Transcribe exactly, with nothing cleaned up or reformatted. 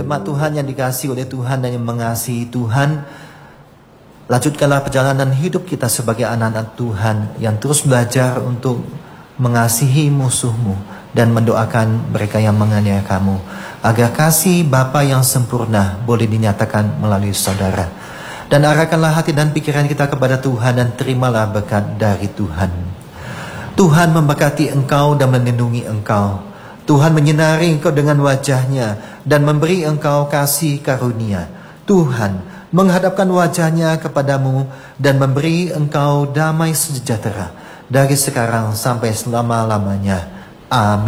Jemaat Tuhan yang dikasihi oleh Tuhan dan yang mengasihi Tuhan, lanjutkanlah perjalanan hidup kita sebagai anak-anak Tuhan yang terus belajar untuk mengasihi musuhmu dan mendoakan mereka yang menganiaya kamu, agar kasih Bapa yang sempurna boleh dinyatakan melalui saudara. Dan arahkanlah hati dan pikiran kita kepada Tuhan dan terimalah berkat dari Tuhan. Tuhan memberkati engkau dan melindungi engkau. Tuhan menyinari engkau dengan wajahnya dan memberi engkau kasih karunia. Tuhan menghadapkan wajahnya kepadamu dan memberi engkau damai sejahtera dari sekarang sampai selama-lamanya. Amin.